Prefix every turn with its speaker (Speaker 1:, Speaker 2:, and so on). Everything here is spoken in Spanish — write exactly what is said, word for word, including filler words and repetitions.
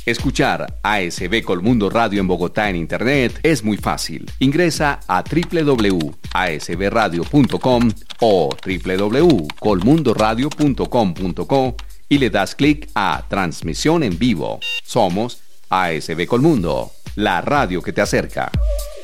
Speaker 1: Escuchar A S B Colmundo Radio en Bogotá en Internet es muy fácil. Ingresa a doble u doble u doble u punto a s b radio punto com o doble u doble u doble u punto colmundo radio punto com punto co y le das clic a Transmisión en vivo. Somos A S B Colmundo, la radio que te acerca.